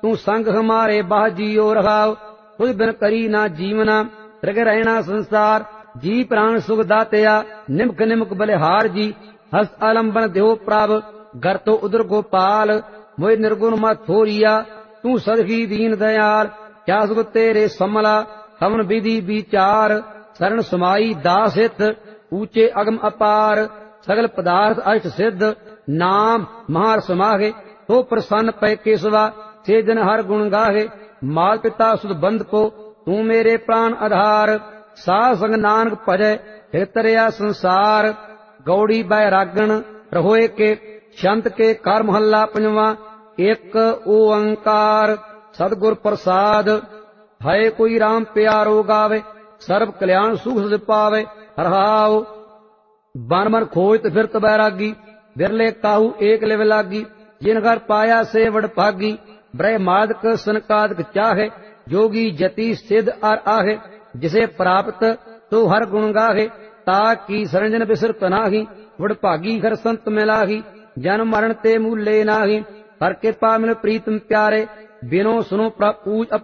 तू संग हमारे बाह जियो रखाओ। तुझ बिन करी ना जीवना रग रहना संसार। जी प्राण सुख दातया निमक निमक बलिहार जी। हस आलम्बन देहो प्रभ घर तो उदर गोपाल। मोहि निर्गुण मत थोरिया तू सदही दीन दयाल। क्या सुख तेरे समला हवन विधि विचार। शरण समाई दास हित ऊंचे अगम अपार। सगल पदार्थ अष्ट सिद्ध नाम महार समागे। तो प्रसन्न पै केसवा से जन हर गुण गाहे। माल पिता सुध बंध को तू मेरे प्राण आधार। साध संग नानक भजै हित तरया संसार। गौड़ी बैरागण रहोए के शंत के कार महला पंजवा। एक ओंकार सदगुर प्रसाद। है कोई राम प्यारो गावे सर्व कल्याण सुख सद पावे। हरहाओ बन मन खोजत फिरत बैरागी। बिरले काहू एक लिव लागी। जिन घर पाया से वड भागी। ब्रह्मादक सनकादक चाहे जोगी जति सिद्ध अर आहे। जिसे प्राप्त तो हर गुण गाहे ताकि सरंजन बिसरत नाही। वड भागी घर संत मिलाही जन्म मरण ते मूले नाही। हर कृपा मिल प्रीतम प्यारे बिनो सुनो प्रपूज